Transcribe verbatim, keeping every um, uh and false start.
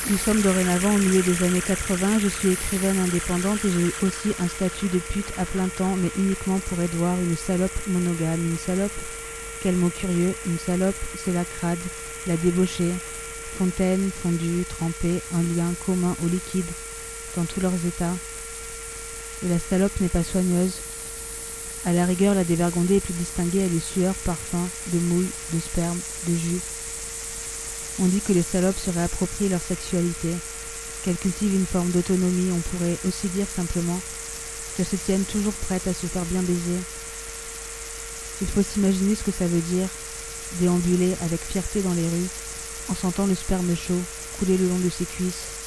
Nous sommes dorénavant au milieu des années quatre-vingts, je suis écrivaine indépendante et j'ai aussi un statut de pute à plein temps, mais uniquement pour Edouard, une salope monogame. Une salope, quel mot curieux, une salope, c'est la crade, la débauchée, fontaine, fondue, trempée, un lien commun au liquide, dans tous leurs états. Et la salope n'est pas soigneuse. À la rigueur, la dévergondée est plus distinguée, elle est sueur, parfum, de mouille, de sperme, de jus. On dit que les salopes se réapproprient leur sexualité, qu'elles cultivent une forme d'autonomie, on pourrait aussi dire simplement qu'elles se tiennent toujours prêtes à se faire bien baiser. Il faut s'imaginer ce que ça veut dire, déambuler avec fierté dans les rues, en sentant le sperme chaud couler le long de ses cuisses,